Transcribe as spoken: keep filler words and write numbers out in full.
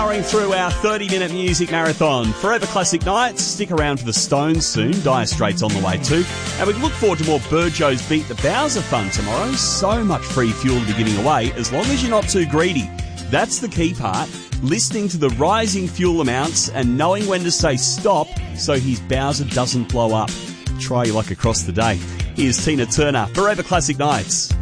Powering through our thirty-minute music marathon. Forever Classic Nights. Stick around for the Stones soon. Dire Straits on the way too. And we look forward to more Burjo's Beat the Bowser fun tomorrow. So much free fuel to be giving away, as long as you're not too greedy. That's the key part. Listening to the rising fuel amounts and knowing when to say stop so his Bowser doesn't blow up. Try your luck across the day. Here's Tina Turner. Forever Classic Nights.